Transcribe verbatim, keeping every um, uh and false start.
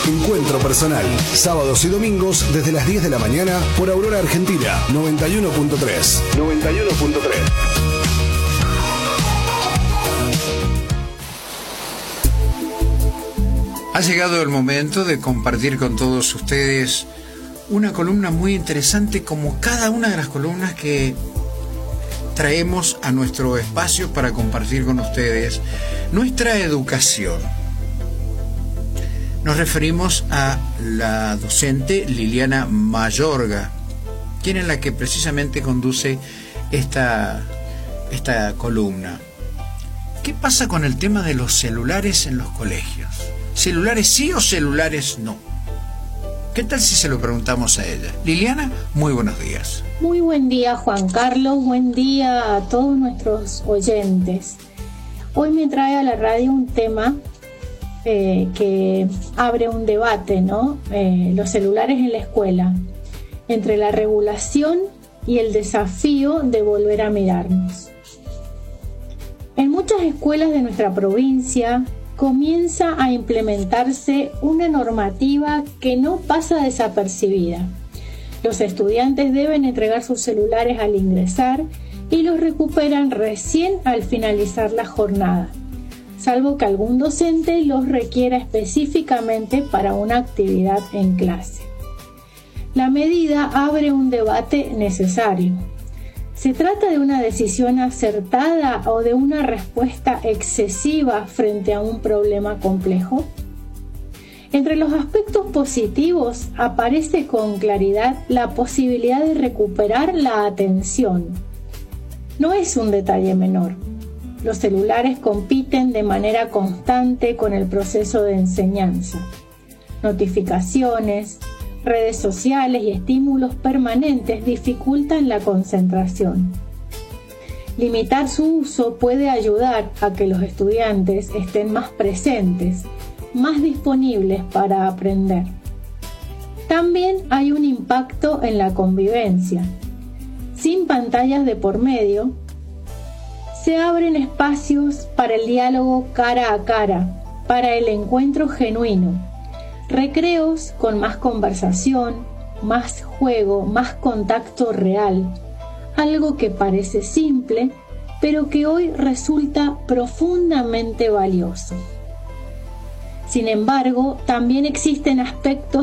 Encuentro personal, sábados y domingos desde las diez de la mañana por Aurora Argentina, noventa y uno punto tres. noventa y uno punto tres. Ha llegado el momento de compartir con todos ustedes una columna muy interesante, como cada una de las columnas que traemos a nuestro espacio para compartir con ustedes nuestra educación. Nos referimos a la docente Liliana Mayorga, quien es la que precisamente conduce esta, esta columna. ¿Qué pasa con el tema de los celulares en los colegios? ¿Celulares sí o celulares no? ¿Qué tal si se lo preguntamos a ella? Liliana, muy buenos días. Muy buen día, Juan Carlos. Buen día a todos nuestros oyentes. Hoy me trae a la radio un tema eh, que abre un debate, ¿no? Eh, los celulares en la escuela, entre la regulación y el desafío de volver a mirarnos. En muchas escuelas de nuestra provincia comienza a implementarse una normativa que no pasa desapercibida. Los estudiantes deben entregar sus celulares al ingresar y los recuperan recién al finalizar la jornada, salvo que algún docente los requiera específicamente para una actividad en clase. La medida abre un debate necesario. ¿Se trata de una decisión acertada o de una respuesta excesiva frente a un problema complejo? Entre los aspectos positivos aparece con claridad la posibilidad de recuperar la atención. No es un detalle menor. Los celulares compiten de manera constante con el proceso de enseñanza. Notificaciones, redes sociales y estímulos permanentes dificultan la concentración. Limitar su uso puede ayudar a que los estudiantes estén más presentes, más disponibles para aprender. También hay un impacto en la convivencia. Sin pantallas de por medio, se abren espacios para el diálogo cara a cara, para el encuentro genuino. Recreos con más conversación, más juego, más contacto real, algo que parece simple, pero que hoy resulta profundamente valioso. Sin embargo, también existen aspectos